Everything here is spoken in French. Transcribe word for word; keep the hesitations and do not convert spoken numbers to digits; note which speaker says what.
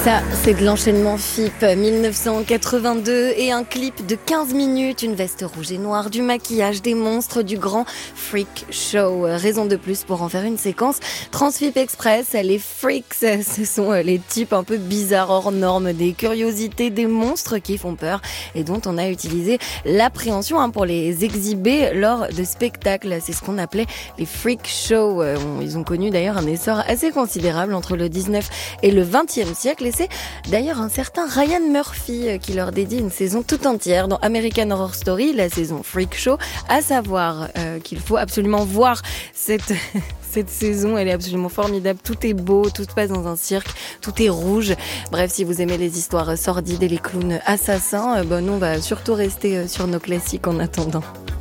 Speaker 1: Ça, c'est de l'enchaînement F I P mille neuf cent quatre-vingt-deux et un clip de quinze minutes, une veste rouge et noire, du maquillage, des monstres, du grand freak show. Raison de plus pour en faire une séquence. Transfip Express, les freaks, ce sont les types un peu bizarres, hors normes, des curiosités, des monstres qui font peur et dont on a utilisé l'appréhension hein, pour les exhiber lors de spectacles. C'est ce qu'on appelait les freak shows. Ils ont connu d'ailleurs un essor assez considérable entre le dix-neuvième et le vingtième siècle. Et c'est d'ailleurs un certain Ryan Murphy qui leur dédie une saison tout entière dans American Horror Story, la saison Freak Show, à savoir euh, qu'il faut absolument voir cette... Cette saison, elle est absolument formidable. Tout est beau, tout se passe dans un cirque, tout est rouge. Bref, si vous aimez les histoires sordides et les clowns assassins, euh, bon, nous, on va surtout rester sur nos classiques en attendant.